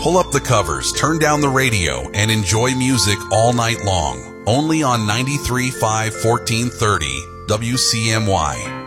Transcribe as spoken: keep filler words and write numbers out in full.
Pull up the covers, turn down the radio, and enjoy music all night long. Only on ninety-three point five, fourteen thirty W C M Y.